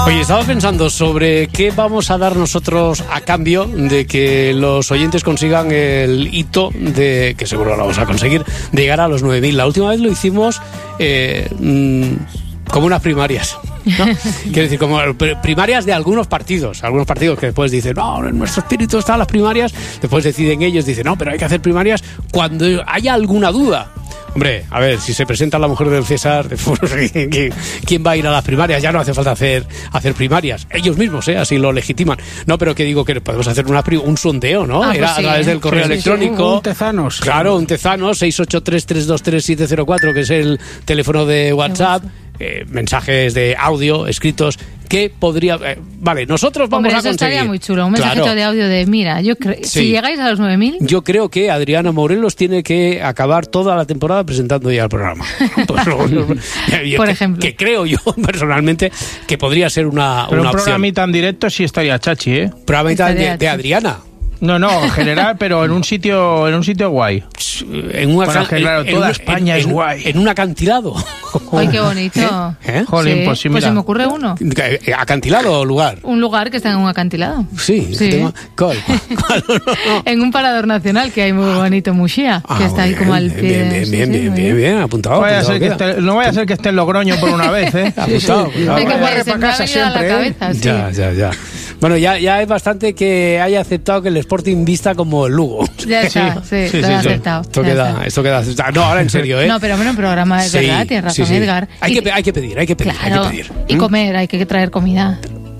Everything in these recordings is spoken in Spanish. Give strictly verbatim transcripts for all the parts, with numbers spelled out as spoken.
Oye, estaba pensando sobre qué vamos a dar nosotros a cambio de que los oyentes consigan el hito de, que seguro lo vamos a conseguir, de llegar a los nueve mil. La última vez lo hicimos eh, mmm, como unas primarias, ¿no? Quiero decir, como primarias de algunos partidos, algunos partidos que después dicen, no, en nuestro espíritu están las primarias, después deciden ellos, dicen, no, pero hay que hacer primarias cuando haya alguna duda. Hombre, a ver, si se presenta la mujer del César, ¿quién va a ir a las primarias? Ya no hace falta hacer hacer primarias. Ellos mismos, ¿eh? Así lo legitiman. No, pero que digo que podemos hacer una, un sondeo, ¿no? Ah, Era pues sí, a través ¿eh? del correo sí, electrónico. Sí, un tezanos. Claro, un tezanos, seis ocho tres, tres dos tres, siete cero cuatro, que es el teléfono de WhatsApp. Eh, mensajes de audio escritos que podría... Eh, vale, nosotros vamos Hombre, a eso conseguir... estaría muy chulo, un mensajito claro. de audio de, mira, yo cre- Sí. si llegáis a los nueve mil... Yo creo que Adriana Morelos tiene que acabar toda la temporada presentando ya el programa. Pues, yo, Por que, ejemplo. Que creo yo, personalmente, que podría ser una, Pero una un opción. programita en directo sí estaría chachi, ¿eh? Programita de, Estaría de Adriana. No, no, en general, pero en un sitio en un sitio guay. En una, Bueno, que claro, en- toda en- España en- es en- guay. En un acantilado. ¡Ay, qué bonito! ¿Eh? Jolín, Sí, pues sí, pues mira. se me ocurre uno. ¿Acantilado o lugar? Un lugar que está en un acantilado. Sí. Sí. Tengo, ¿cuál? ¿Cuál? No, no. En un parador nacional que hay muy bonito, Muxía, Ah, que está ahí bien, como al bien, pie. Bien, bien, sí, bien, sí, bien, muy bien, bien, apuntado. No vaya a apuntado ser que queda. esté, no vaya a ser que esté en Logroño por una vez, ¿eh? Apuntado, apuntado. Hay que Vaya ponerse para me ha casa venido a la siempre, ¿eh? cabeza, sí. Ya, ya, ya. Bueno, ya, ya es bastante que haya aceptado que el Sporting vista como el Lugo. Ya está, sí, sí, lo sí, he sí. aceptado. Esto ya queda, está. esto queda aceptado. No, ahora en serio, ¿eh? No, pero bueno, el programa es Sí, verdad, tienes razón, sí, sí. Edgar. Hay Y- que, pe- hay que pedir, hay que pedir, Claro, hay que pedir. y ¿Mm? comer, hay que traer comida.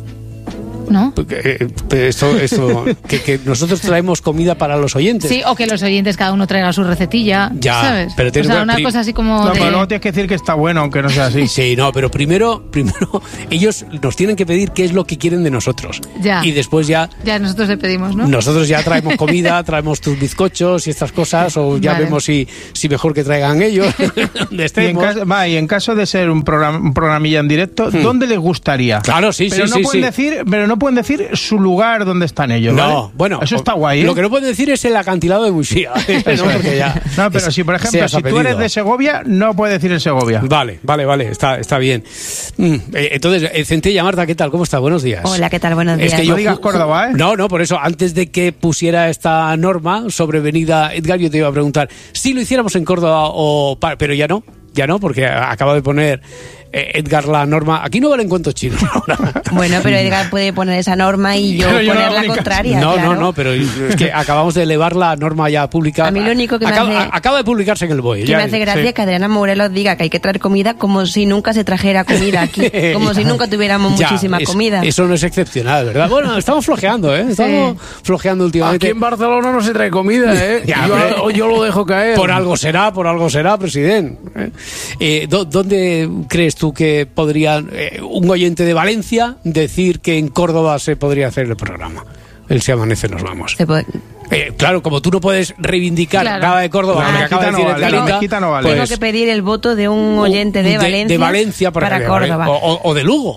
¿No? Porque, eh, pero esto, esto, que, que nosotros traemos comida para los oyentes. Sí, o que los oyentes cada uno traiga su recetilla, Ya, ¿sabes? pero o tienes sea, buen una pri- cosa así como No, de... pero luego tienes que decir que está bueno, aunque no sea así. Sí, no, pero primero, primero ellos nos tienen que pedir qué es lo que quieren de nosotros. Ya. Y después ya Ya nosotros le pedimos, ¿no? nosotros ya traemos comida, traemos tus bizcochos y estas cosas, o ya Vale. vemos si, si mejor que traigan ellos, donde Y en, estemos. caso, va, y en caso de ser un, programa, un programilla en directo, ¿dónde les gustaría? Claro, sí, pero sí, no sí, pueden sí. decir, pero no pueden decir su lugar donde están ellos, ¿vale? No, bueno, eso está guay, ¿eh? Lo que no pueden decir es el acantilado de Muxía. Eso ¿no? es. Porque ya No, pero es- si por ejemplo, seas si tú apellido. eres de Segovia, no puedes decir en Segovia. Vale, vale, vale, está, está bien. Mm, eh, entonces, eh, Centella, Marta, ¿qué tal? ¿Cómo está? Buenos días. Hola, ¿qué tal? Buenos días. Es que No yo digas ju- Córdoba, ¿eh? No, no, por eso, antes de que pusiera esta norma sobrevenida, Edgar, yo te iba a preguntar si lo hiciéramos en Córdoba o... pa- Pero ya no, ya no, porque acaba de poner eh, Edgar la norma. Aquí no valen cuentos chinos ahora. Bueno, pero Edgar puede poner esa norma y yo Pero yo poner no la hago ni contraria. No, claro. no, no, pero es que acabamos de elevar la norma ya pública. A mí lo único que me acaba, hace- acaba de publicarse en el B O E. Que ya- me hace gracia sí. que Adriana Morelos diga que hay que traer comida como si nunca se trajera comida aquí. Como si nunca tuviéramos Ya, muchísima es- comida. Eso no es excepcional, ¿verdad? Bueno, estamos flojeando, ¿eh? Estamos flojeando últimamente. Aquí en Barcelona no se trae comida, ¿eh? Ya, yo, hombre. yo lo dejo caer. Por algo será, por algo será, presidente. ¿Eh? Eh, ¿dó- ¿Dónde crees tú que podrían eh, un oyente de Valencia decir que en Córdoba se podría hacer el programa? El Se Amanece Nos Vamos. Se puede- Eh, claro, como tú no puedes reivindicar Claro. nada de Córdoba, La lo que mezquita acaba de no decir vale, Edgar la Linda, mezquita no vale. pues, Tengo que pedir el voto de un oyente de Valencia, de Valencia para, para que- Córdoba. O, o- o de Lugo.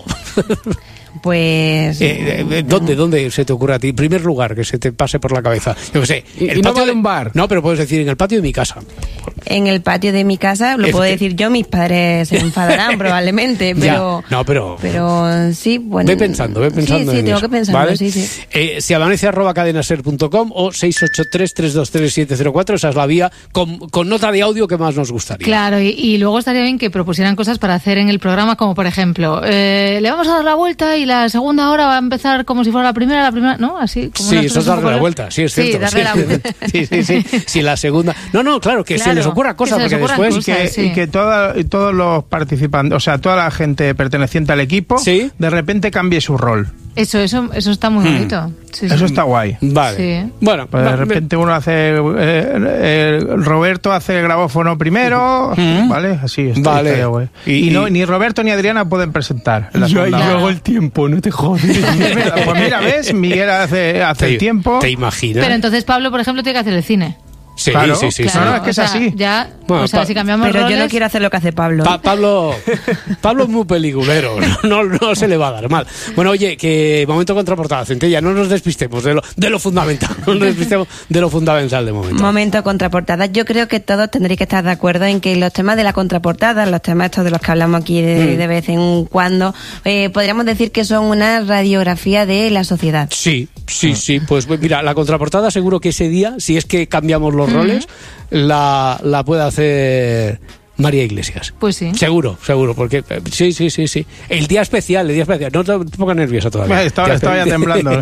Pues... Eh, eh, ¿Dónde, ¿Dónde se te ocurre a ti? Primer lugar que se te pase por la cabeza. Yo qué sé. Y- el y no patio vale de- un bar. No, pero puedes decir en el patio de mi casa. En el patio de mi casa, lo Efecti- puedo decir yo, mis padres se enfadarán probablemente, Ya, pero... no, pero- Pero sí, bueno... Ve pensando, ve pensando. Sí, sí, en tengo eso, que pensarlo, ¿vale? sí, sí. Eh, si amanece arroba cadenaser punto com o seis ocho tres, tres dos tres, siete cero cuatro, esa es la vía con, con nota de audio que más nos gustaría. Claro, y, y luego estaría bien que propusieran cosas para hacer en el programa, como por ejemplo, eh, le vamos a dar la vuelta y la segunda hora va a empezar como si fuera la primera, la primera, ¿no? Así. Como Sí, unas eso es cosas un darle poco- la vuelta, sí, es Sí, cierto. darle la vuelta. Sí, sí, sí. Si la segunda. No, no, claro, que se Claro, les ocurra que cosas, se les porque ocurran después. cosas. Que, sí. Y que toda- y todos los participantes, o sea, toda la gente perteneciente al equipo, Sí. de repente cambie su rol. Eso, eso, eso está muy bonito. Sí, sí. Eso está guay. Vale. Sí. Bueno, Pues de va- repente uno hace, eh, eh, Roberto hace el grabófono primero, ¿vale? Así está, Vale. estaría guay. Y- Y, no, y- ni Roberto ni Adriana pueden presentar. en la Yo, segunda yo hora. hago el tiempo, no te jodes. Pues mira, ¿ves? Miguel hace, hace te, el tiempo. ¿Te imaginas? Pero entonces Pablo, por ejemplo, tiene que hacer el cine. Sí, Claro, sí, sí. claro, sí. es que es o sea, así. Ya, Bueno, o sea, pa- si cambiamos Pero roles... yo no quiero hacer lo que hace Pablo. Pa- Pablo, Pablo es muy peliculero, no, no, no se le va a dar mal. Bueno, oye, que momento contraportada, Centella, no nos despistemos de lo, de lo fundamental, no nos despistemos de lo fundamental de momento. Momento contraportada. Yo creo que todos tendréis que estar de acuerdo en que los temas de la contraportada, los temas estos de los que hablamos aquí de, Mm. de vez en cuando, eh, podríamos decir que son una radiografía de la sociedad. Sí, sí, sí, pues mira, la contraportada seguro que ese día, si es que cambiamos los roles, la, la puede hacer María Iglesias. Pues sí. Seguro, seguro, porque eh, sí, sí, sí, sí. El día especial, el día especial. No te pongas nerviosa todavía. Estaba, Ya estaba ya temblando.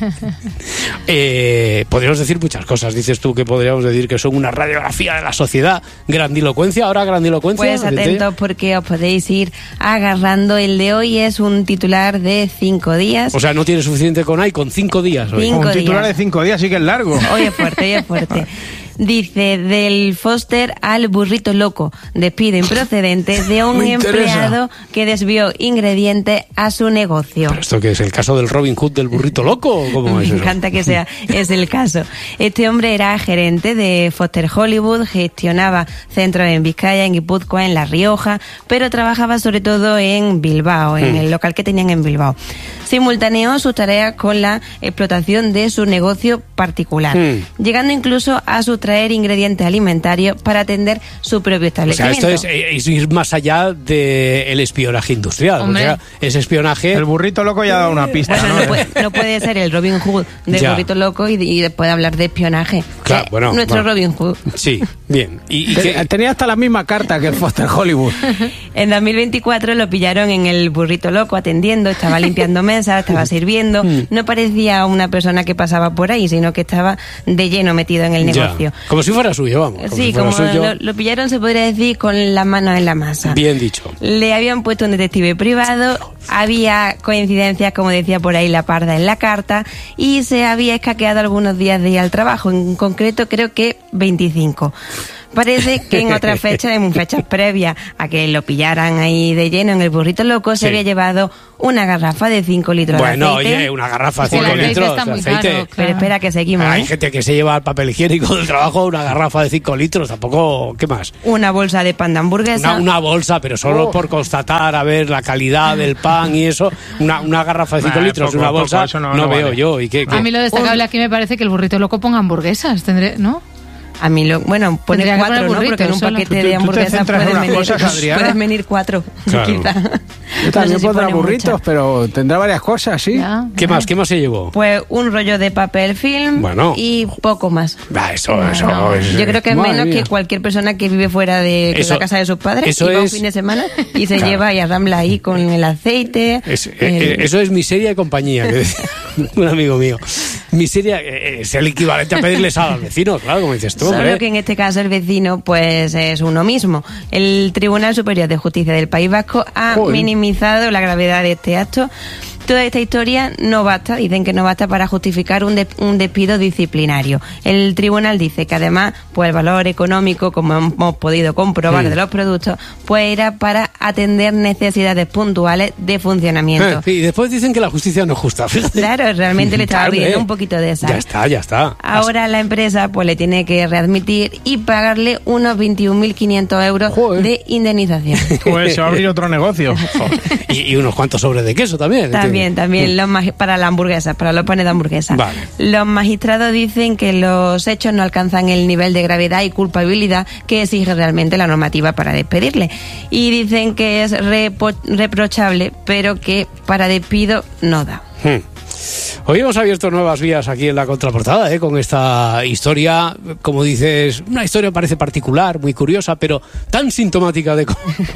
eh, podríamos decir muchas cosas. Dices tú que podríamos decir que son una radiografía de la sociedad. Grandilocuencia, ahora grandilocuencia. Pues atentos porque os podéis ir agarrando. El de hoy es un titular de cinco días. O sea, no tiene suficiente con ahí, con cinco días. Hoy. Cinco Un titular días. de cinco días sí que es largo. Hoy es fuerte, hoy es fuerte. Dice, del Foster al burrito loco, despido improcedente de un Me interesa. empleado que desvió ingredientes a su negocio. ¿Pero esto qué es? ¿El caso del Robin Hood del burrito loco? ¿O cómo Me es eso? encanta que sea, es el caso. Este hombre era gerente de Foster Hollywood, gestionaba centros en Vizcaya, en Guipúzcoa, en La Rioja, pero trabajaba sobre todo en Bilbao, en Mm. el local que tenían en Bilbao. Simultaneó sus tareas con la explotación de su negocio particular, Mm. llegando incluso a sustraer ingredientes alimentarios para atender su propio O sea, establecimiento. esto es, es ir más allá del espionaje industrial. Hombre. O sea, es espionaje... El burrito loco ya ha dado una pista, Bueno, ¿no? no, puede, no puede ser el Robin Hood del Ya. burrito loco y, y después hablar de espionaje. Claro, Eh, bueno, Nuestro bueno. Robin Hood. Sí, bien. ¿Y, y Te- qué- Tenía hasta la misma carta que el Foster Hollywood. En dos mil veinticuatro lo pillaron en el burrito loco atendiendo, estaba limpiando mesas, estaba sirviendo. No parecía una persona que pasaba por ahí, sino que estaba de lleno metido en el Ya. negocio. Como si fuera suyo, vamos. Sí, si fuera como suyo. lo, lo pillaron, se podría decir, con las manos en la masa. Bien dicho. Le habían puesto un detective privado, había coincidencias, como decía por ahí la parda en la carta, y se había escaqueado algunos días de ir al trabajo, en concreto creo que veinticinco. Parece que en otras fechas, en fechas previas a que lo pillaran ahí de lleno en el burrito loco, Sí. se había llevado una garrafa de cinco litros Bueno, de aceite. oye, una garrafa de Sí, el cinco aceite litros está de muy aceite. caro, Pero espera que seguimos, Hay ¿eh? gente que se lleva el papel higiénico del trabajo, una garrafa de cinco litros, tampoco, ¿qué más? Una bolsa de pan de hamburguesa. Una, una bolsa, pero solo Oh. por constatar, a ver, la calidad del pan y eso. Una, una garrafa de cinco Nah, litros, poco, una poco, bolsa, eso no, no- no veo vale. yo. ¿Y qué, qué? A mí lo destacable aquí me parece que el burrito loco ponga hamburguesas, tendré, ¿no? A mí lo, bueno, pone Tendría que cuatro, poner ¿no? burritos Porque en un solo. paquete Tú- tú de te hamburguesas centras en puedes unas venir, cosas, Adriana. puedes venir cuatro, Claro. quizá. Yo No también sé si pondrá pone burritos, muchas. pero tendrá varias cosas, sí. Ya, ¿Qué ya. más? ¿Qué más se llevó? Pues un rollo de papel film Bueno. y poco más. Ah, eso, eso, No. es- Yo creo que es Madre menos mía. que cualquier persona que vive fuera de Eso- la casa de sus padres eso y va un es- fin de semana y se Claro. lleva y arrambla ahí con el aceite. Es- eh, el- eh, eso es miseria y compañía, que decía un amigo mío. Miseria eh, es el equivalente a pedirle sal al vecino, claro, como dices tú. Solo hombre. que en este caso el vecino pues es uno mismo. El Tribunal Superior de Justicia del País Vasco ha Joder. minimizado la gravedad de este acto. Toda esta historia no basta, dicen que no basta para justificar un, de- un despido disciplinario. El tribunal dice que además, pues el valor económico, como hemos podido comprobar Mm. de los productos, pues era para atender necesidades puntuales de funcionamiento. Eh, y después dicen que la justicia no es justa, fíjate. Claro, realmente le estaba Claro, pidiendo eh. un poquito de sal. Ya está, ya está. Ahora la empresa pues le tiene que readmitir y pagarle unos veintiún mil quinientos euros Joder. de indemnización. Pues se va a abrir otro negocio. Y, y unos cuantos sobres de queso también. También, entiendo. también los magi- para la hamburguesa, para los panes de hamburguesa. Vale. Los magistrados dicen que los hechos no alcanzan el nivel de gravedad y culpabilidad que exige realmente la normativa para despedirle. Y dicen que es repo- reprochable, pero que para despido no da. Hmm. Hoy hemos abierto nuevas vías aquí en la contraportada, ¿eh? Con esta historia, como dices, una historia parece particular, muy curiosa, pero tan sintomática de cómo,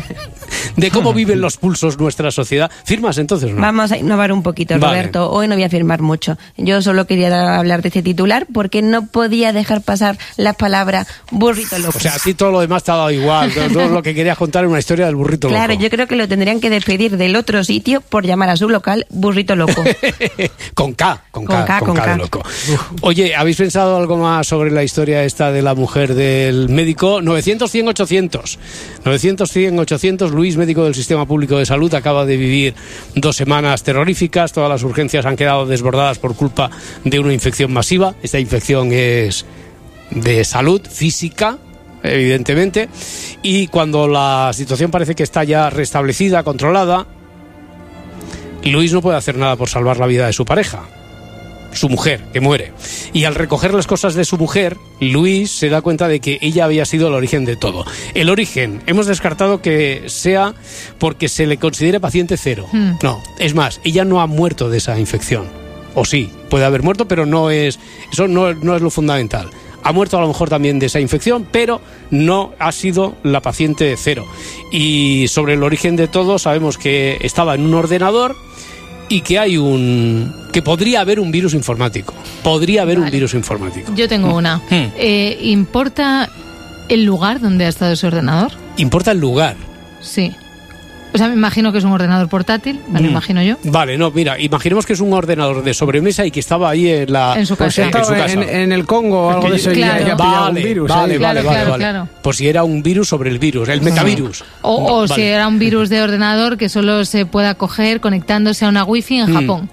de cómo viven los pulsos nuestra sociedad. ¿Firmas entonces o no? Vamos a innovar un poquito, Vale. Roberto. Hoy no voy a firmar mucho. Yo solo quería da- hablar de este titular porque no podía dejar pasar las palabras burrito loco. O sea, a ti todo lo demás te ha dado igual. Todo, todo lo que querías contar era una historia del burrito Claro, loco. yo creo que lo tendrían que despedir del otro sitio por llamar a su local burrito loco. Con K, con Con K, K, con con K de K. loco. Oye, ¿habéis pensado algo más sobre la historia esta de la mujer del médico? novecientos, cien, ochocientos. novecientos, cien, ochocientos. Luis, médico del Sistema Público de Salud, acaba de vivir dos semanas terroríficas. Todas las urgencias han quedado desbordadas por culpa de una infección masiva. Esta infección es de salud física, evidentemente, y cuando la situación parece que está ya restablecida, controlada, Luis no puede hacer nada por salvar la vida de su pareja, su mujer, que muere. Y al recoger las cosas de su mujer, Luis se da cuenta de que ella había sido el origen de todo. El origen, hemos descartado que sea porque se le considere paciente cero. Hmm. No, es más, ella no ha muerto de esa infección. O sí, puede haber muerto, pero no es, eso no, no es lo fundamental. Ha muerto a lo mejor también de esa infección, pero no ha sido la paciente cero. Y sobre el origen de todo, sabemos que estaba en un ordenador y que hay un... que podría haber un virus informático. Podría haber vale. un virus informático. Yo tengo una. Hmm. Eh, ¿Importa el lugar donde ha estado ese ordenador? ¿Importa el lugar? Sí. O sea, me imagino que es un ordenador portátil, me lo mm. imagino yo. Vale, no, mira, imaginemos que es un ordenador de sobremesa y que estaba ahí en la... En su casa. Pues en, en, su casa. En, en el Congo o algo de eso. Claro. Ya vale, un virus, vale, ¿eh? vale, claro, vale, claro, vale. Claro. Pues si era un virus sobre el virus, el metavirus. O, o vale. si era un virus de ordenador que solo se pueda coger conectándose a una wifi en mm. Japón.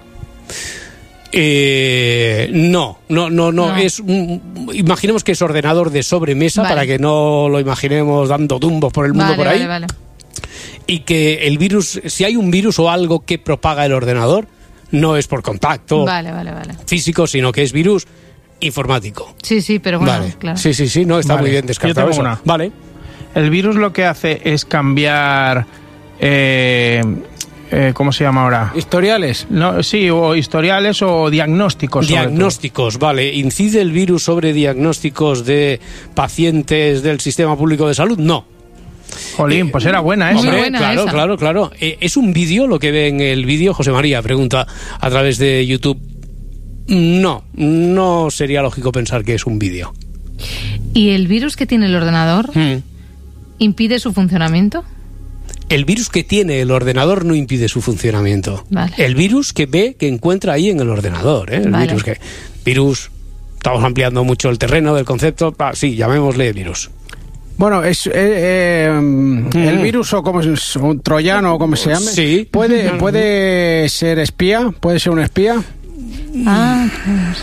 Eh, no, no, no, no, no. Es un, imaginemos que es ordenador de sobremesa, vale. para que no lo imaginemos dando tumbos por el mundo vale, por ahí. Vale, vale. Y que el virus, si hay un virus o algo que propaga el ordenador, no es por contacto vale, vale, vale. físico, sino que es virus informático. Sí, sí, pero bueno, vale. claro. Sí, sí, sí, no, está vale. muy bien descartado. Yo tengo eso. una. Vale. El virus lo que hace es cambiar... Eh, eh, ¿Cómo se llama ahora? ¿Historiales? No, sí, o historiales o diagnósticos. Diagnósticos, vale. ¿Incide el virus sobre diagnósticos de pacientes del sistema público de salud? No. Jolín, pues era buena esa. Hombre, buena claro, esa. claro, claro. Eh, ¿Es un vídeo lo que ve en el vídeo? José María pregunta a través de YouTube. No, no sería lógico pensar que es un vídeo. ¿Y el virus que tiene el ordenador Hmm. impide su funcionamiento? El virus que tiene el ordenador no impide su funcionamiento. Vale. El virus que ve, que encuentra ahí en el ordenador, ¿eh? El vale. virus que... Virus, estamos ampliando mucho el terreno del concepto. Ah, sí, llamémosle virus. Bueno, es eh, eh, mm. el virus o como es un troyano o como se llame. Sí. Puede puede ser espía, puede ser un espía. Ah, claro.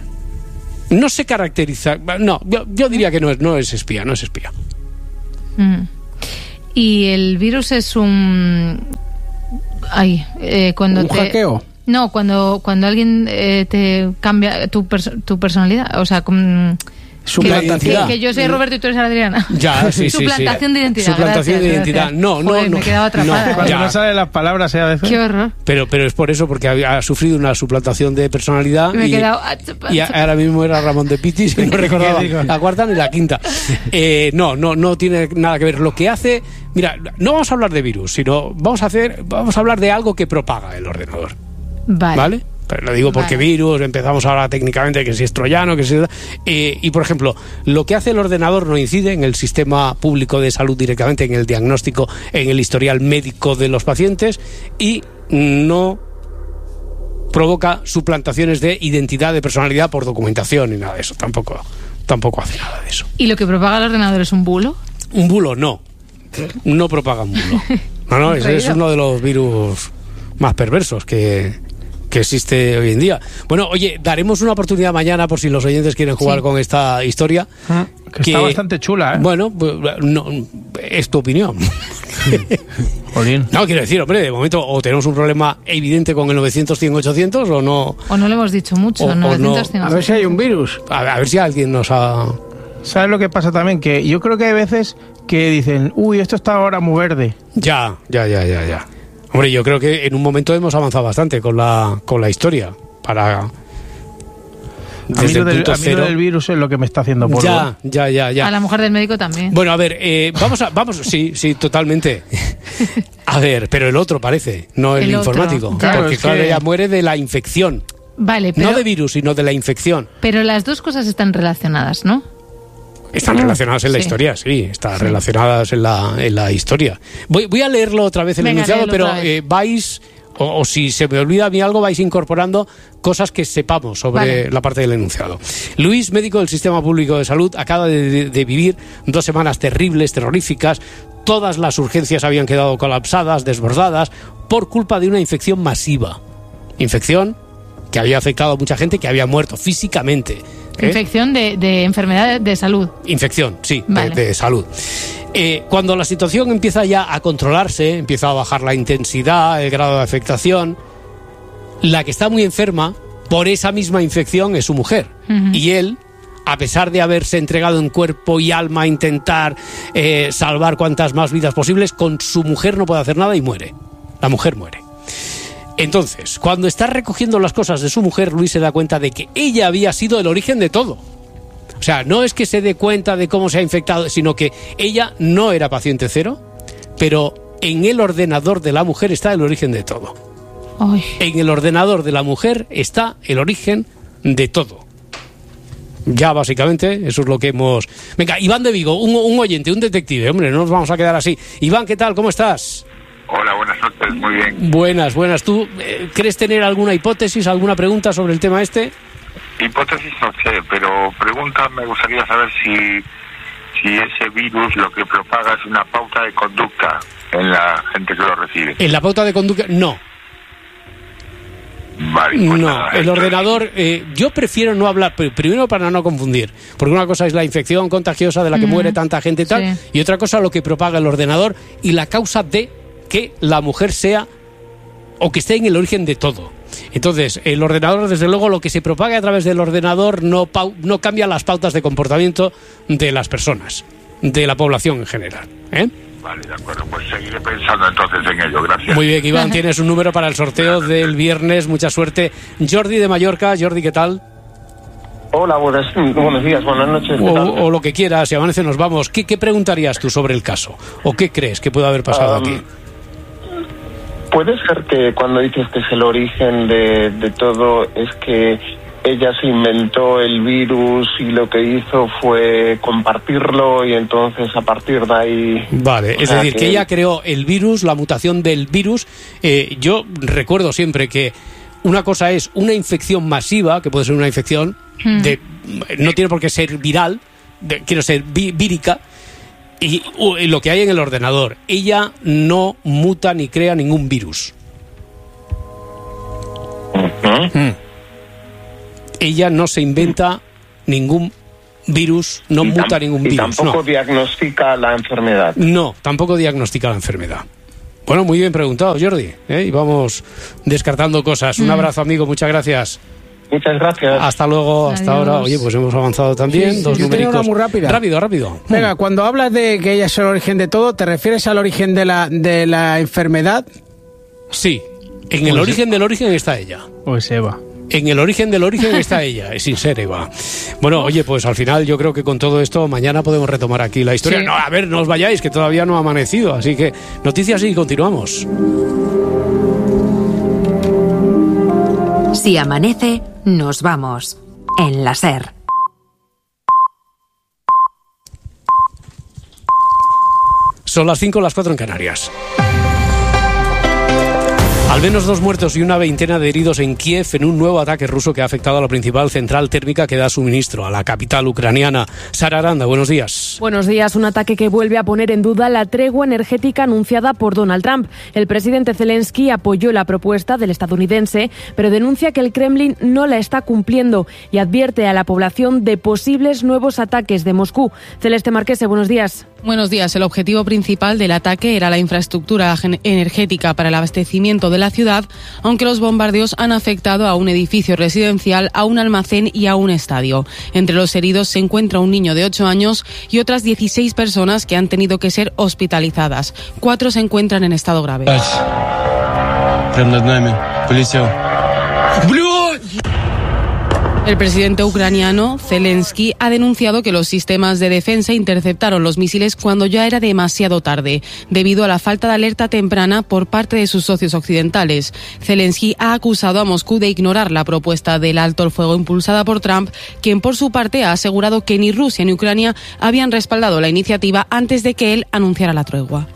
No se caracteriza. No, yo, yo diría que no es, no es espía, no es espía. Mm. Y el virus es un. Ay, eh, cuando ¿Un te. hackeo? No, cuando cuando alguien eh, te cambia tu perso- tu personalidad, o sea, con. Suplantación. Que, que yo soy Roberto y tú eres Adriana. Ya, sí, sí, Suplantación sí. de identidad. Suplantación gracias, de identidad. gracias. No, no, Joder, no. Me he quedado atrapada. No, Cuando ya. no salen las palabras, ¿eh? A veces. Qué horror. Pero, pero es por eso, porque había, ha sufrido una suplantación de personalidad. Me he y, quedado. y ahora mismo era Ramón de Pitis y no recordaba la cuarta ni la quinta. Eh, no, no, no tiene nada que ver. Lo que hace. Mira, no vamos a hablar de virus, sino vamos a hacer, vamos a hablar de algo que propaga el ordenador. Vale. ¿Vale? Pero lo digo porque Vale. virus, empezamos ahora técnicamente que si es troyano, que si es... Eh, y por ejemplo, lo que hace el ordenador no incide en el sistema público de salud directamente, en el diagnóstico, en el historial médico de los pacientes y no provoca suplantaciones de identidad, de personalidad por documentación ni nada de eso. Tampoco, tampoco hace nada de eso. ¿Y lo que propaga el ordenador es un bulo? Un bulo, no. No propaga un bulo. No, no, ese es uno de los virus más perversos que... que existe hoy en día. Bueno, oye, daremos una oportunidad mañana por si los oyentes quieren jugar sí. con esta historia. Ah, que, que está bastante chula, ¿eh? Bueno, no, es tu opinión. Jolín. No, quiero decir, hombre, de momento o tenemos un problema evidente con el novecientos, cien, ochocientos o no. O no le hemos dicho mucho, O- o novecientos, no. cien, A ver si hay un virus. A, a ver si alguien nos ha... ¿Sabes lo que pasa también? Que yo creo que hay veces que dicen, uy, esto está ahora muy verde. Ya, ya, ya, ya, ya. Hombre, yo creo que en un momento hemos avanzado bastante con la, con la historia. Para... A mí, Desde lo el del, punto a mí lo cero... del virus es lo que me está haciendo polvo. Ya, ya, ya, ya. A la mujer del médico también. Bueno, a ver, eh, vamos a, vamos, sí, sí, totalmente. A ver, pero el otro parece, no el, El otro, informático, ya. porque Es claro, que- ella muere de la infección, Vale, pero, no de virus, sino de la infección. pero las dos cosas están relacionadas, ¿no? Están relacionadas en la Sí. historia, sí, están Sí. relacionadas en la, en la historia. Voy, voy a leerlo otra vez el Venga, enunciado, léelo pero otra vez. eh, vais, o, o si se me olvida a mí algo, vais incorporando cosas que sepamos sobre Vale. la parte del enunciado. Luis, médico del Sistema Público de Salud, acaba de, de- de vivir dos semanas terribles, terroríficas. Todas las urgencias habían quedado colapsadas, desbordadas, por culpa de una infección masiva. Infección que había afectado a mucha gente, que había muerto físicamente ¿eh? Infección de, de enfermedad de salud. Infección, sí, Vale. de, de salud. Eh, cuando la situación empieza ya a controlarse, empieza a bajar la intensidad, el grado de afectación, la que está muy enferma por esa misma infección es su mujer. Uh-huh. Y él, a pesar de haberse entregado en cuerpo y alma a intentar eh, salvar cuantas más vidas posibles, con su mujer no puede hacer nada y muere. La mujer muere. Entonces, cuando está recogiendo las cosas de su mujer, Luis se da cuenta de que ella había sido el origen de todo. O sea, no es que se dé cuenta de cómo se ha infectado, sino que ella no era paciente cero, pero en el ordenador de la mujer está el origen de todo. Ay. En el ordenador de la mujer está el origen de todo. Ya, básicamente, eso es lo que hemos... Venga, Iván de Vigo, un, un oyente, un detective. Hombre, no nos vamos a quedar así. Iván, ¿qué tal? ¿Cómo estás? Hola, buenas noches, muy bien. Buenas, buenas. ¿Tú eh, crees tener alguna hipótesis, alguna pregunta sobre el tema este? Hipótesis no sé, pero pregunta, me gustaría saber si, si ese virus lo que propaga es una pauta de conducta en la gente que lo recibe. En la pauta de conducta, no. Vale, pues no, nada, el ordenador, eh, yo prefiero no hablar, primero para no confundir, porque una cosa es la infección contagiosa de la que mm, muere tanta gente y tal, sí. Y otra cosa lo que propaga el ordenador y la causa de que la mujer sea o que esté en el origen de todo. Entonces, el ordenador, desde luego, lo que se propaga a través del ordenador no, pau, no cambia las pautas de comportamiento de las personas, de la población en general, ¿eh? Vale, de acuerdo, pues seguiré pensando entonces en ello, gracias. Muy bien, Iván, tienes un número para el sorteo del viernes, mucha suerte. Jordi de Mallorca, Jordi, ¿qué tal? Hola, buenas, buenos días, buenas noches. O, o lo que quieras, si amanece nos vamos. ¿Qué, ¿Qué preguntarías tú sobre el caso? ¿O qué crees que puede haber pasado um, aquí? Puede ser que cuando dices que es el origen de, de todo, es que ella se inventó el virus y lo que hizo fue compartirlo y entonces a partir de ahí... Vale, es decir, que... que ella creó el virus, la mutación del virus. Eh, yo recuerdo siempre que una cosa es una infección masiva, que puede ser una infección, mm. de no tiene por qué ser viral, de, quiero ser vi, vírica, y, y lo que hay en el ordenador. Ella no muta ni crea ningún virus. Uh-huh. Mm. Ella no se inventa ningún virus, no y muta tam- ningún y virus. tampoco no. diagnostica la enfermedad. No, tampoco diagnostica la enfermedad. Bueno, muy bien preguntado, Jordi, ¿eh? Y vamos descartando cosas. Un abrazo, amigo, muchas gracias. Muchas gracias. Hasta luego, hasta Adiós. ahora. Oye, pues hemos avanzado también. Sí, dos yo tenía numéricos. una muy rápida. Rápido, rápido. Venga, cuando hablas de que ella es el origen de todo, ¿te refieres al origen de la, de la enfermedad? Sí, en el Pues origen del origen está ella. Pues Eva. En el origen del origen está ella, es sin ser Eva. Bueno, oye, pues al final yo creo que con todo esto mañana podemos retomar aquí la historia. Sí. No, a ver, no os vayáis, que todavía no ha amanecido. Así que noticias y continuamos. Si amanece, nos vamos. En la SER. Son las cinco, las cuatro en Canarias. Al menos dos muertos y una veintena de heridos en Kiev en un nuevo ataque ruso que ha afectado a la principal central térmica que da suministro a la capital ucraniana. Sara Aranda, buenos días. Buenos días. Un ataque que vuelve a poner en duda la tregua energética anunciada por Donald Trump. El presidente Zelensky apoyó la propuesta del estadounidense, pero denuncia que el Kremlin no la está cumpliendo y advierte a la población de posibles nuevos ataques de Moscú. Celeste Marquese, buenos días. Buenos días. El objetivo principal del ataque era la infraestructura energética para el abastecimiento de la ciudad, aunque los bombardeos han afectado a un edificio residencial, a un almacén y a un estadio. Entre los heridos se encuentra un niño de ocho años y otras dieciséis personas que han tenido que ser hospitalizadas. Cuatro se encuentran en estado grave. El presidente ucraniano, Zelensky, ha denunciado que los sistemas de defensa interceptaron los misiles cuando ya era demasiado tarde, debido a la falta de alerta temprana por parte de sus socios occidentales. Zelensky ha acusado a Moscú de ignorar la propuesta del alto el fuego impulsada por Trump, quien por su parte ha asegurado que ni Rusia ni Ucrania habían respaldado la iniciativa antes de que él anunciara la tregua.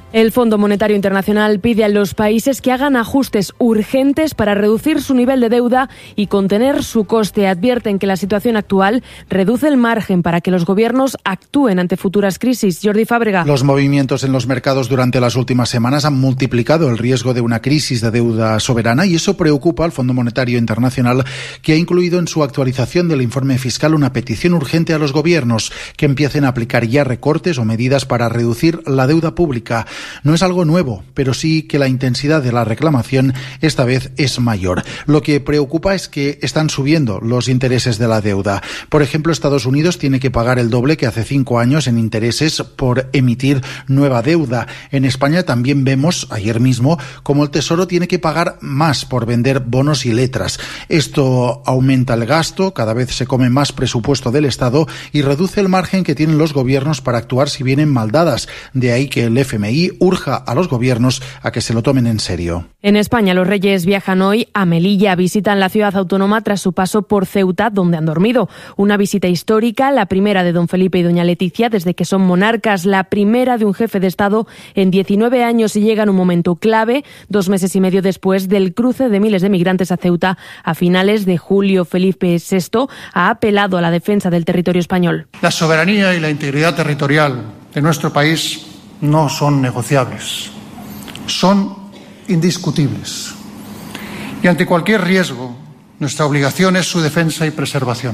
El Fondo Monetario Internacional pide a los países que hagan ajustes urgentes para reducir su nivel de deuda y contener su coste. Advierten que la situación actual reduce el margen para que los gobiernos actúen ante futuras crisis. Jordi Fábrega. Los movimientos en los mercados durante las últimas semanas han multiplicado el riesgo de una crisis de deuda soberana y eso preocupa al Fondo Monetario Internacional, que ha incluido en su actualización del informe fiscal una petición urgente a los gobiernos que empiecen a aplicar ya recortes o medidas para reducir la deuda pública. No es algo nuevo, pero sí que la intensidad de la reclamación esta vez es mayor. Lo que preocupa es que están subiendo los intereses de la deuda. Por ejemplo, Estados Unidos tiene que pagar el doble que hace cinco años en intereses por emitir nueva deuda. En España también vemos, ayer mismo, cómo el Tesoro tiene que pagar más por vender bonos y letras. Esto aumenta el gasto, cada vez se come más presupuesto del Estado y reduce el margen que tienen los gobiernos para actuar si vienen mal dadas. De ahí que el F M I urja a los gobiernos a que se lo tomen en serio. En España, los reyes viajan hoy a Melilla, visitan la ciudad autónoma tras su paso por Ceuta, donde han dormido. Una visita histórica, la primera de don Felipe y doña Leticia desde que son monarcas, la primera de un jefe de Estado en diecinueve años y llega en un momento clave, dos meses y medio después del cruce de miles de migrantes a Ceuta a finales de julio. Felipe sexto ha apelado a la defensa del territorio español. La soberanía y la integridad territorial de nuestro país no son negociables, son indiscutibles. Y ante cualquier riesgo, nuestra obligación es su defensa y preservación.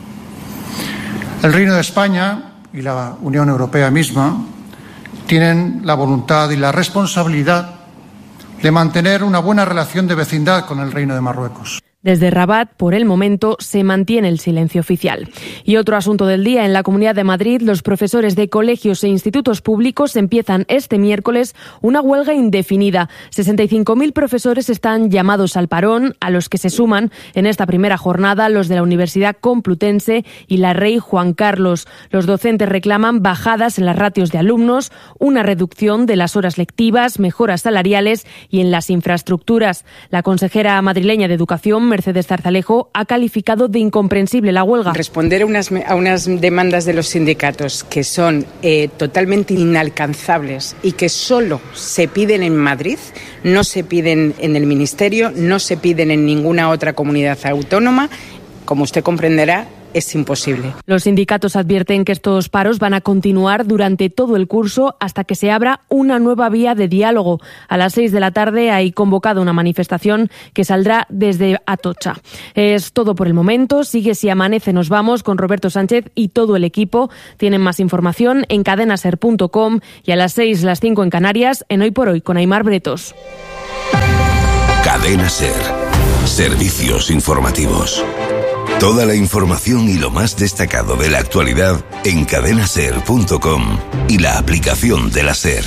El Reino de España y la Unión Europea misma tienen la voluntad y la responsabilidad de mantener una buena relación de vecindad con el Reino de Marruecos. Desde Rabat, por el momento, se mantiene el silencio oficial. Y otro asunto del día, en la Comunidad de Madrid, los profesores de colegios e institutos públicos empiezan este miércoles una huelga indefinida. sesenta y cinco mil profesores están llamados al parón, a los que se suman en esta primera jornada los de la Universidad Complutense y la Rey Juan Carlos. Los docentes reclaman bajadas en las ratios de alumnos, una reducción de las horas lectivas, mejoras salariales y en las infraestructuras. La consejera madrileña de Educación, Mercedes Zarzalejo, ha calificado de incomprensible la huelga. Responder a unas, a unas demandas de los sindicatos que son eh, totalmente inalcanzables y que solo se piden en Madrid, no se piden en el Ministerio, no se piden en ninguna otra comunidad autónoma, como usted comprenderá, es imposible. Los sindicatos advierten que estos paros van a continuar durante todo el curso hasta que se abra una nueva vía de diálogo. A las seis de la tarde hay convocada una manifestación que saldrá desde Atocha. Es todo por el momento. Sigue Si Amanece Nos Vamos con Roberto Sánchez y todo el equipo. Tienen más información en cadena ser punto com y a las seis, las cinco en Canarias, en Hoy por Hoy con Aimar Bretos. Cadena Ser. Servicios informativos. Toda la información y lo más destacado de la actualidad en cadena ser punto com y la aplicación de la SER.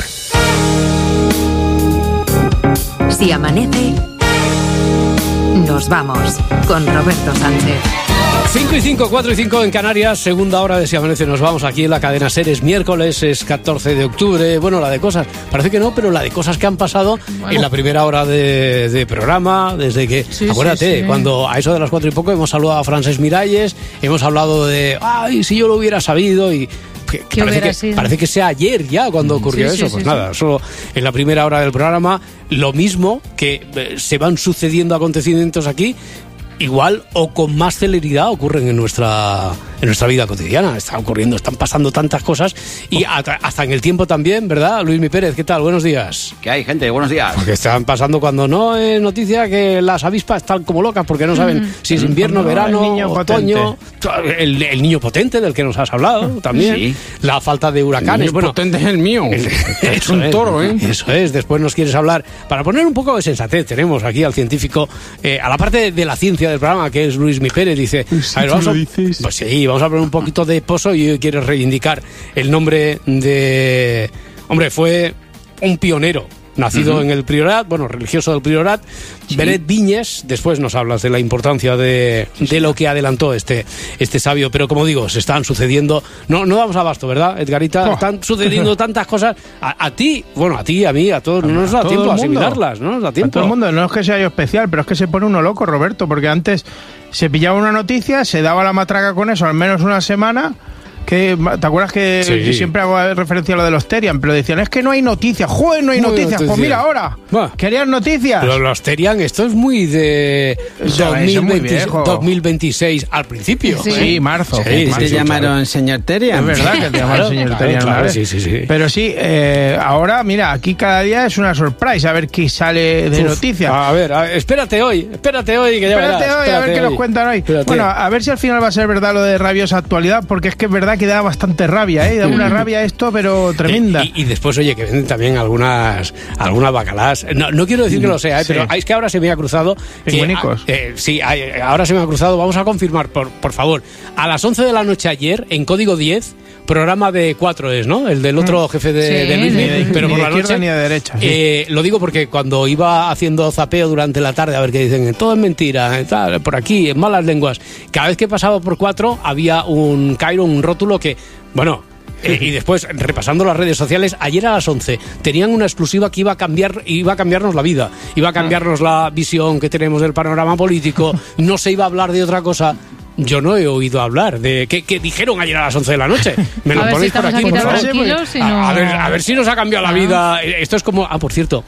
Si amanece, nos vamos con Roberto Sánchez. cinco y cinco, cuatro y cinco en Canarias, segunda hora de Si Amanece Nos Vamos aquí en la cadena SER. Es miércoles, es catorce de octubre. Bueno, la de cosas, parece que no, pero la de cosas que han pasado bueno. en la primera hora de, de programa, desde que, sí, acuérdate, sí, sí. cuando a eso de las cuatro y poco hemos saludado a Francesc Miralles, hemos hablado de, ay, si yo lo hubiera sabido y... Que, que parece, que, sido? parece que sea ayer ya cuando ocurrió sí, eso. Sí, pues sí, nada, sí. solo en la primera hora del programa, lo mismo que eh, se van sucediendo acontecimientos aquí, igual o con más celeridad ocurren en nuestra en nuestra vida cotidiana. Está ocurriendo, están pasando tantas cosas y hasta, hasta en el tiempo también, ¿verdad? Luismi Pérez, ¿qué tal? Buenos días. ¿Qué hay, gente? Buenos días. Porque están pasando cuando no es noticia que las avispas están como locas porque no saben mm. si es invierno, no, verano, el otoño. El, el niño potente del que nos has hablado también. Sí. La falta de huracanes. El niño bueno, potente es el mío. El, es un toro, ¿eh? Eso es. Después nos quieres hablar, para poner un poco de sensatez, tenemos aquí al científico, eh, a la parte de la ciencia del programa, que es Luismi Pérez. Dice, sí, a ver, vamos lo a, dices. Pues sí, vamos a poner un poquito de pozo y hoy quieres reivindicar el nombre de... Hombre, fue un pionero. Nacido uh-huh. en el Priorat, bueno, religioso del Priorat, sí. Beret Viñes. Después nos hablas de la importancia de, de lo que adelantó este, este sabio. Pero como digo, se están sucediendo... No, no damos abasto, ¿verdad, Edgarita? Oh. Están sucediendo tantas cosas. A, a ti, bueno, a ti, a mí, a todos, no nos da tiempo a asimilarlas, ¿no? Nos da tiempo. A todo el mundo, no es que sea yo especial, pero es que se pone uno loco, Roberto, porque antes se pillaba una noticia, se daba la matraca con eso al menos una semana... Que, ¿te acuerdas que Sí. yo siempre hago referencia a lo de los Terian? Pero decían, es que no hay noticias. ¡Joder, no hay Muy noticias! noticias. Pues mira ahora, Buah. ¿querían noticias? Los, los Terian, esto es muy de Eso, dos mil eso es muy veinte viejo. dos mil veintiséis al principio. Sí, sí, marzo. Sí, ¿Te sí, sí, llamaron claro. señor Terian? Es verdad que te llamaron Claro, señor claro, Terian una claro, vez. sí, sí, sí. Pero sí, eh, ahora, mira, aquí cada día es una sorpresa a ver qué sale de Uf, noticias. A ver, a ver, espérate hoy, espérate hoy, que ya Espérate verás, hoy, a ver espérate qué hoy. nos cuentan hoy. Espérate. Bueno, a ver si al final va a ser verdad lo de rabiosa actualidad, porque es que es verdad que da bastante rabia, ¿eh? Da una rabia esto, pero tremenda. Y, y después, oye, que venden también algunas algunas bacalás. No, no quiero decir que lo sea, ¿eh? Sí. Pero es que ahora se me ha cruzado... que- Pingüinicos. eh, sí, hay- ahora se me ha cruzado. Vamos a confirmar, por, por favor. A las once de la noche ayer, en Código diez, programa de cuatro es, ¿no? El del otro jefe de, Sí. de Luis, Ni de- pero ni por de la izquierda noche... ni de derecha, sí. eh, lo digo porque cuando iba haciendo zapeo durante la tarde, a ver qué dicen, todo es mentira, eh, tal, por aquí, en malas lenguas. Cada vez que pasaba por cuatro, había un Cairo, un rótulo que, bueno... Eh, y después, repasando las redes sociales, ayer a las once tenían una exclusiva que iba a cambiar, iba a cambiarnos la vida, iba a cambiarnos la visión que tenemos del panorama político, no se iba a hablar de otra cosa. Yo no he oído hablar de qué, qué dijeron ayer a las once de la noche. Me lo A ver si ponéis por estamos aquí, aquí por tan favor. tranquilos y A- no- a, ver, a ver si nos ha cambiado la Ah. vida. Esto es como... Ah, por cierto,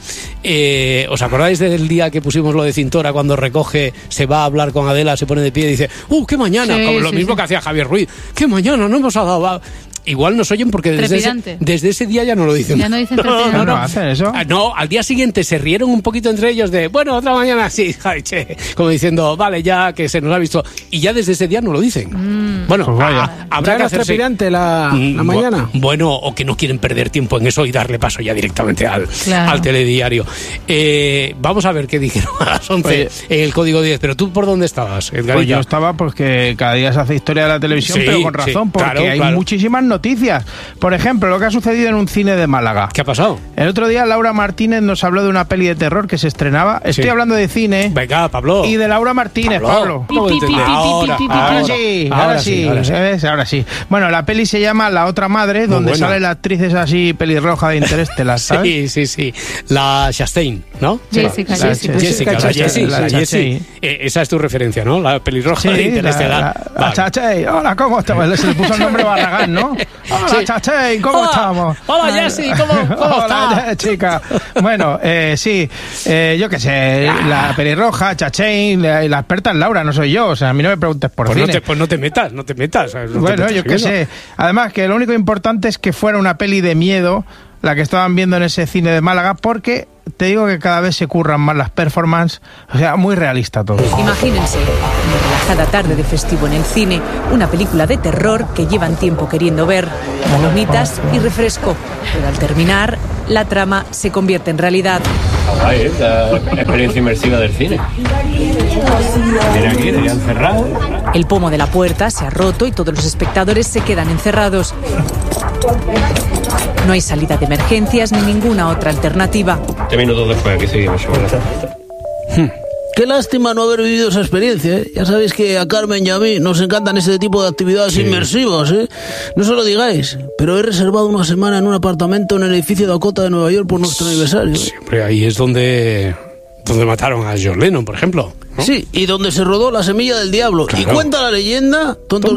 eh, ¿os acordáis del día que pusimos lo de Cintora, cuando recoge, se va a hablar con Adela, se pone de pie y dice, ¡uh, qué mañana! Sí, Como lo sí, mismo sí. que hacía Javier Ruiz. ¡Qué mañana! No hemos dado... Igual nos oyen porque desde ese, Trepidante. desde ese día ya no lo dicen. Ya no dicen trepidante. No, no hacen eso. Ah, no, al día siguiente se rieron un poquito entre ellos de, bueno, otra mañana sí, ay, che, como diciendo, vale, ya que se nos ha visto. Y ya desde ese día no lo dicen. Mm. Bueno, Pues vaya. a- habrá ¿Ya que era hacerse... trepidante la, Mm, la bu- mañana? Bueno, o que no quieren perder tiempo en eso y darle paso ya directamente al, Claro. al telediario. Eh, vamos a ver qué dijeron a las once Oye. en el código diez. Pero tú, ¿por dónde estabas, Edgarita? Pues yo estaba porque cada día se hace historia de la televisión, Sí, pero con sí, razón, porque claro, hay claro. muchísimas noticias. Por ejemplo, lo que ha sucedido en un cine de Málaga. ¿Qué ha pasado? El otro día Laura Martínez nos habló de una peli de terror que se estrenaba. Estoy Sí. hablando de cine Venga, Pablo. y de Laura Martínez, Pablo. No lo entiendo. Ahora, Ahora ahora, sí, ahora ahora sí, sí, ahora sí. ¿sabes? Ahora sí. Bueno, la peli se llama La otra madre, donde buena. sale la actriz esa así pelirroja de Interestelar, ¿sabes? Sí, sí, sí. La Chastain, ¿no? Jessica, La Jessica. Ch- Jessica, la Chastain, Jessie, la la Jessie. Chastain. Eh, esa es tu referencia, ¿no? La pelirroja Sí, de la, Interestelar. la, la Vale. Chastain. Hola, ¿cómo estamos? Se le puso el nombre Barragán, ¿no? Hola, Sí. Chastain, ¿cómo Hola. estamos? Hola, Jessie, ¿cómo, cómo Hola, estás? chica. Bueno, eh, sí, eh, yo qué sé, la pelirroja, Chastain, la, la experta es Laura, no soy yo, o sea, a mí no me preguntes por Pues no, cine. te, pues no te metas, no te metas. ¿sabes? No te Bueno, metas yo en qué eso. sé. Además, que lo único importante es que fuera una peli de miedo la que estaban viendo en ese cine de Málaga, porque te digo que cada vez se curran más las performances, o sea, muy realista todo. Imagínense, una relajada tarde de festivo en el cine, una película de terror que llevan tiempo queriendo ver, palomitas y refresco. Pero al terminar, la trama se convierte en realidad. Guay, ¿eh? La experiencia inmersiva del cine. Mira aquí, ya encerrado. El pomo de la puerta se ha roto y todos los espectadores se quedan encerrados. No hay salida de emergencias ni ninguna otra alternativa. Diez minutos después, aquí seguimos. Qué lástima no haber vivido esa experiencia, ¿eh? Ya sabéis que a Carmen y a mí nos encantan ese tipo de actividades Sí. inmersivas, ¿eh? No se lo digáis, pero he reservado una semana en un apartamento en el edificio Dakota de Nueva York por nuestro aniversario. Siempre ahí es donde, donde mataron a John Lennon, por ejemplo. ¿no? Sí, y donde se rodó La semilla del diablo. Claro. Y cuenta la leyenda, tonto